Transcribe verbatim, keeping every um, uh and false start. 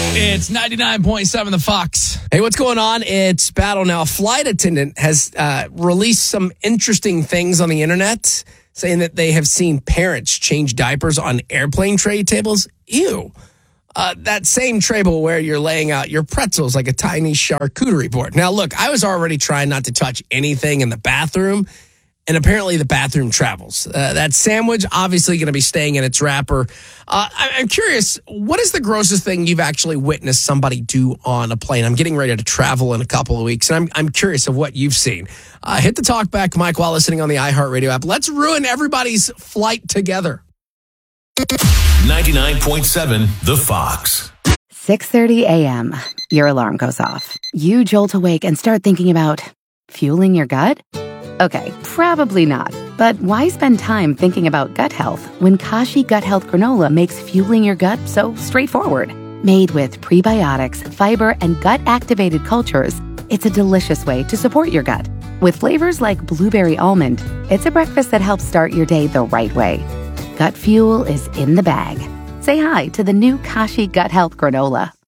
It's ninety-nine point seven The Fox. Hey, what's going on? It's Battle Now. A flight attendant has uh, released some interesting things on the internet, saying that they have seen parents change diapers on airplane tray tables. Ew. Uh, that same table where you're laying out your pretzels like a tiny charcuterie board. Now, look, I was already trying not to touch anything in the bathroom, and apparently the bathroom travels. Uh, that sandwich obviously going to be staying in its wrapper. Uh, I- I'm curious, what is the grossest thing you've actually witnessed somebody do on a plane? I'm getting ready to travel in a couple of weeks, and I'm I'm curious of what you've seen. Uh, hit the talk back, Mike, while listening on the iHeartRadio app. Let's ruin everybody's flight together. ninety-nine point seven The Fox. six thirty a.m. Your alarm goes off. You jolt awake and start thinking about fueling your gut? Okay, probably not. But why spend time thinking about gut health when Kashi Gut Health Granola makes fueling your gut so straightforward? Made with prebiotics, fiber, and gut-activated cultures, it's a delicious way to support your gut. With flavors like blueberry almond, it's a breakfast that helps start your day the right way. Gut fuel is in the bag. Say hi to the new Kashi Gut Health Granola.